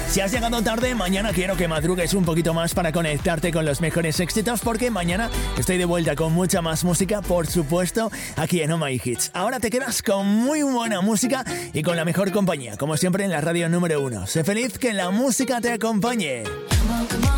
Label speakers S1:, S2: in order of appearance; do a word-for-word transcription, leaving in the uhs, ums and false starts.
S1: Si has llegado tarde, mañana quiero que madrugues un poquito más para conectarte con los mejores éxitos, porque mañana estoy de vuelta con mucha más música, por supuesto, aquí en Oh My Hits. Ahora te quedas con muy buena música y con la mejor compañía, como siempre en la radio número uno. Sé feliz, que la música te acompañe.